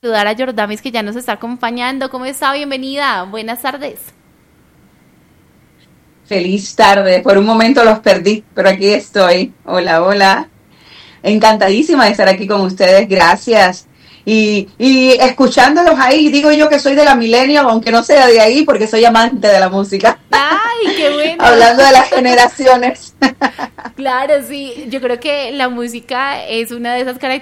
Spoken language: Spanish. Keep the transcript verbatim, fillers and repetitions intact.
saludar a Jordamis que ya nos está acompañando. ¿Cómo está? Bienvenida. Buenas tardes. Feliz tarde, por un momento los perdí, pero aquí estoy. Hola, hola. Encantadísima de estar aquí con ustedes, gracias. Y, y escuchándolos ahí, digo yo que soy de la millennial, aunque no sea de ahí, porque soy amante de la música. ¡Ay, qué bueno! Hablando de las generaciones. Claro, sí. Yo creo que la música es una de esas características